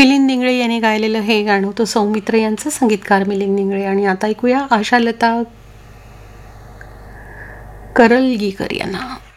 मिलिंद निंगळे यांनी गायलेलं हे गाणं होतं सौमित्र यांचं, संगीतकार मिलिंद निंगळे. आणि आता ऐकूया आशालता करलगीकर यांना.